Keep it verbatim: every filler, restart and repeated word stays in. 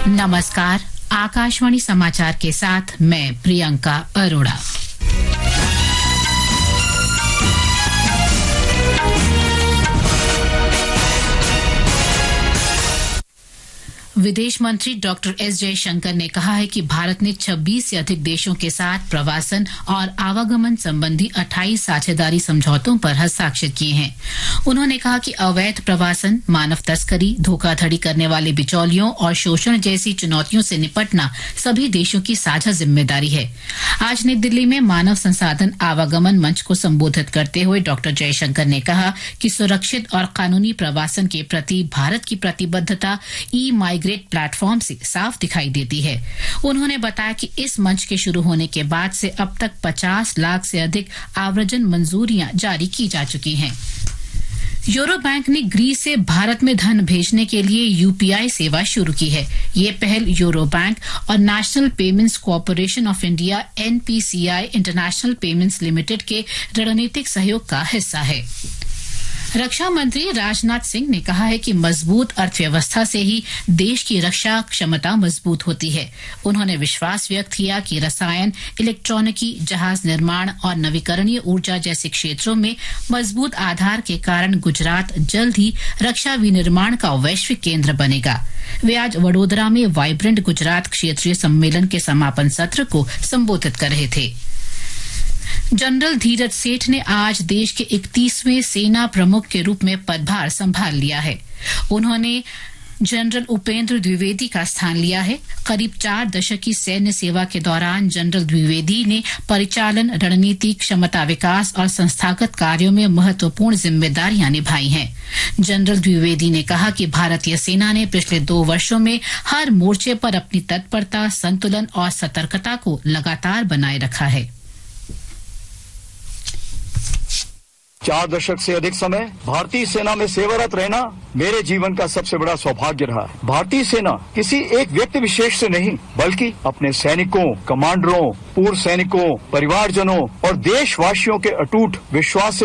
नमस्कार, आकाशवाणी समाचार के साथ मैं प्रियंका अरोड़ा। विदेश मंत्री डॉक्टर एस जयशंकर ने कहा है कि भारत ने छब्बीस से अधिक देशों के साथ प्रवासन और आवागमन संबंधी अट्ठाईस साझेदारी समझौतों पर हस्ताक्षर किए हैं। उन्होंने कहा कि अवैध प्रवासन, मानव तस्करी, धोखाधड़ी करने वाले बिचौलियों और शोषण जैसी चुनौतियों से निपटना सभी देशों की साझा जिम्मेदारी है। आज नई दिल्ली में मानव संसाधन आवागमन मंच को संबोधित करते हुए डॉक्टर जयशंकर ने कहा कि सुरक्षित और कानूनी प्रवासन के प्रति भारत की प्रतिबद्धता ई माइग्रेट प्लेटफॉर्म से साफ दिखाई देती है। उन्होंने बताया कि इस मंच के शुरू होने के बाद से अब तक पचास लाख से अधिक आव्रजन मंजूरियां जारी की जा चुकी हैं। यूरो बैंक ने ग्रीस से भारत में धन भेजने के लिए यूपीआई सेवा शुरू की है। ये पहल यूरो बैंक और national payments corporation of India NPCI international payments limited के रणनीतिक सहयोग का हिस्सा है। रक्षा मंत्री राजनाथ सिंह ने कहा है कि मजबूत अर्थव्यवस्था से ही देश की रक्षा क्षमता मजबूत होती है। उन्होंने विश्वास व्यक्त किया कि रसायन, इलेक्ट्रॉनिकी, जहाज निर्माण और नवीकरणीय ऊर्जा जैसे क्षेत्रों में मजबूत आधार के कारण गुजरात जल्द ही रक्षा विनिर्माण का वैश्विक केंद्र बनेगा। वे आज वडोदरा में वाइब्रेंट गुजरात क्षेत्रीय सम्मेलन के समापन सत्र को संबोधित कर रहे थे। जनरल धीरज सेठ ने आज देश के इकतीसवें सेना प्रमुख के रूप में पदभार संभाल लिया है। उन्होंने जनरल उपेंद्र द्विवेदी का स्थान लिया है। करीब चार दशक की सैन्य सेवा के दौरान जनरल द्विवेदी ने परिचालन, रणनीति, क्षमता विकास और संस्थागत कार्यों में महत्वपूर्ण जिम्मेदारियां निभाई हैं। जनरल द्विवेदी ने कहा कि भारतीय सेना ने पिछले दो वर्षों में हर मोर्चे पर अपनी तत्परता, संतुलन और सतर्कता को लगातार बनाए रखा है। चार दशक से अधिक समय भारतीय सेना में सेवारत रहना मेरे जीवन का सबसे बड़ा सौभाग्य रहा है। भारतीय सेना किसी एक व्यक्ति विशेष से नहीं, बल्कि अपने सैनिकों, कमांडरों, पूर्व सैनिकों, परिवारजनों और देशवासियों के अटूट विश्वास से